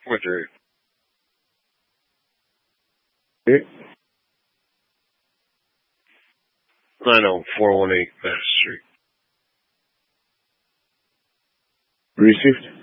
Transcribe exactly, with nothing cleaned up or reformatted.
Went through. Okay. nine oh four one eight Bass Street. Received.